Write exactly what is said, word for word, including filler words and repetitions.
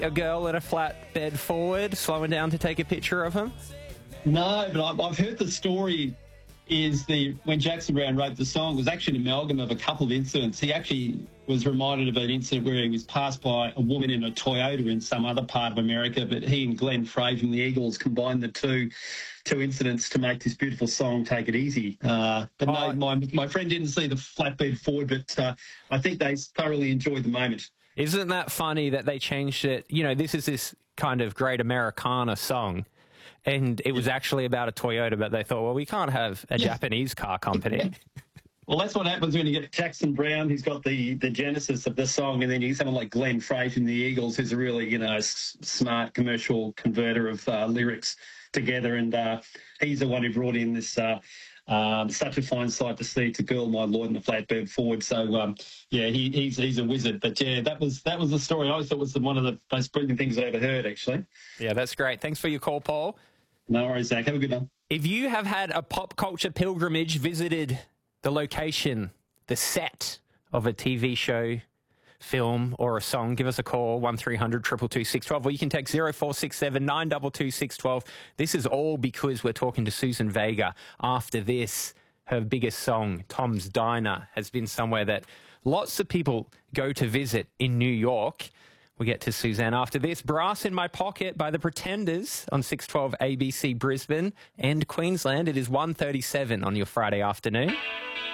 a girl in a flatbed forward slowing down to take a picture of him? No, but I've, I've heard the story is the when Jackson Browne wrote the song, it was actually an amalgam of a couple of incidents. He actually was reminded of an incident where he was passed by a woman in a Toyota in some other part of America, but he and Glenn Frey from the Eagles combined the two two incidents to make this beautiful song, Take It Easy. Uh, but no, Oh. my, my friend didn't see the flatbed forward, but uh, I think they thoroughly enjoyed the moment. Isn't that funny that they changed it? You know, this is this kind of great Americana song, and it was actually about a Toyota, but they thought, well, we can't have a Japanese car company. Well, that's what happens when you get Jackson Browne, who's got the, the genesis of the song, and then you get someone like Glenn Frey from the Eagles, who's a really, you know, s- smart commercial converter of uh, lyrics together. And uh, he's the one who brought in this uh, um, Such a Fine Sight to See, To Girl, My Lord, and the Flatbed Forward. So, um, yeah, he, he's he's a wizard. But, yeah, that was that was the story I thought was the, one of the most brilliant things I ever heard, actually. Yeah, that's great. Thanks for your call, Paul. No worries, Zach. Have a good one. If you have had a pop culture pilgrimage, visited the location, the set of a T V show, film, or a song, give us a call, one three hundred two two two six one two, or you can text zero four six seven nine two two six one two. This is all because we're talking to Susan Vega. After this, her biggest song, Tom's Diner, has been somewhere that lots of people go to visit in New York. We get to Suzanne after this. Brass in My Pocket by The Pretenders on six twelve A B C Brisbane and Queensland. It is one thirty-seven on your Friday afternoon.